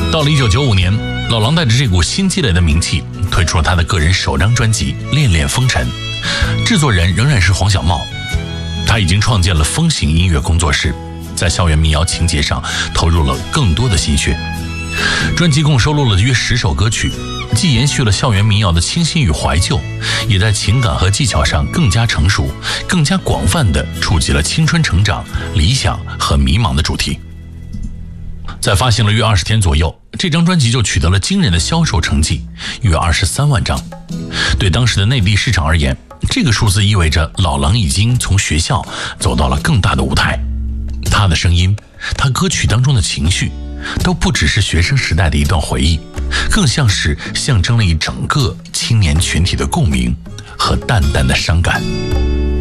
到了1995年，老狼带着这股新积累的名气，推出了他的个人首张专辑《恋恋风尘》，制作人仍然是黄小茂。他已经创建了风行音乐工作室，在校园民谣情节上投入了更多的心血。专辑共收录了约10首歌曲，既延续了校园民谣的清新与怀旧，也在情感和技巧上更加成熟，更加广泛地触及了青春成长、理想和迷茫的主题。在发行了约20天左右，这张专辑就取得了惊人的销售成绩，约23万张。对当时的内地市场而言，这个数字意味着老狼已经从学校走到了更大的舞台。他的声音，他歌曲当中的情绪，都不只是学生时代的一段回忆，更像是象征了一整个青年群体的共鸣和淡淡的伤感。